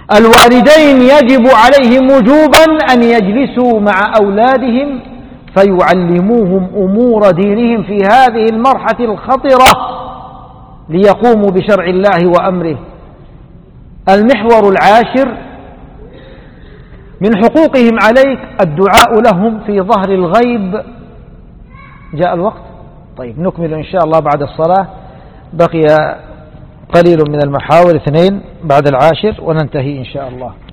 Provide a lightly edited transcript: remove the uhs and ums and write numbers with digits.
الوالدين يجب عليهم وجوبا أن يجلسوا مع أولادهم فيعلموهم أمور دينهم في هذه المرحلة الخطرة ليقوموا بشرع الله وأمره. المحور العاشر من حقوقهم عليك الدعاء لهم في ظهر الغيب. جاء الوقت؟ طيب نكمل إن شاء الله بعد الصلاة، بقي قليل من المحاور 2 بعد 10 وننتهي إن شاء الله.